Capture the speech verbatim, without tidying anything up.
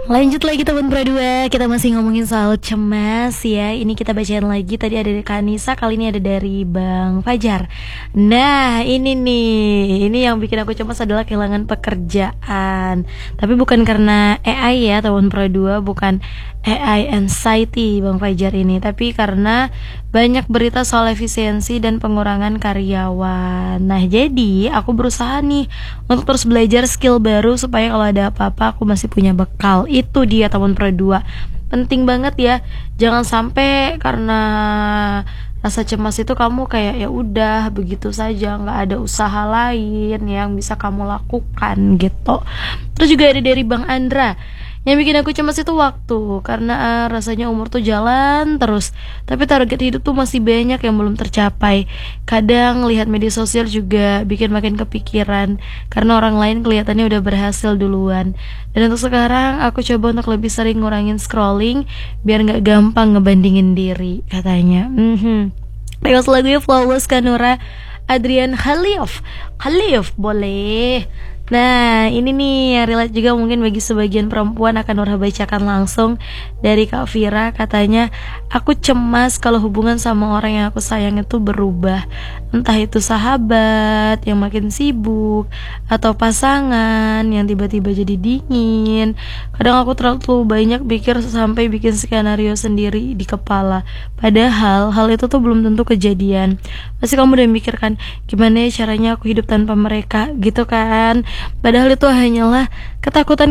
Lanjut lagi teman berdua, kita masih ngomongin soal cemas ya. Ini kita bacain lagi, tadi ada dari Kanisa, kali ini ada dari Bang Fajar. Nah ini nih, ini yang bikin aku cemas adalah kehilangan pekerjaan. Tapi bukan karena A I ya teman berdua, bukan A I anxiety Bang Fajar ini, tapi karena banyak berita soal efisiensi dan pengurangan karyawan. Nah jadi aku berusaha nih untuk terus belajar skill baru supaya kalau ada apa-apa aku masih punya bekal. Itu dia teman pro dua, penting banget ya. Jangan sampai karena rasa cemas itu kamu kayak ya udah begitu saja, nggak ada usaha lain yang bisa kamu lakukan gitu. Terus juga ada dari Bang Andra, yang bikin aku cemas itu waktu, karena uh, rasanya umur tuh jalan terus, tapi target hidup tuh masih banyak yang belum tercapai. Kadang lihat media sosial juga bikin makin kepikiran, karena orang lain kelihatannya udah berhasil duluan. Dan untuk sekarang aku coba untuk lebih sering ngurangin scrolling, biar gak gampang ngebandingin diri, katanya. Mhm. Request lagunya Flawless Kanura Adrian Khalif. Khalif boleh. Nah ini nih yang relate juga mungkin bagi sebagian perempuan, akan Nurha bacakan langsung dari Kak Vira. Katanya, aku cemas kalau hubungan sama orang yang aku sayang itu berubah. Entah itu sahabat yang makin sibuk, atau pasangan yang tiba-tiba jadi dingin. Kadang aku terlalu banyak pikir sampai bikin skenario sendiri di kepala, padahal hal itu tuh belum tentu kejadian. Pasti kamu udah mikirkan, gimana ya caranya aku hidup tanpa mereka gitu kan. Padahal itu hanyalah ketakutan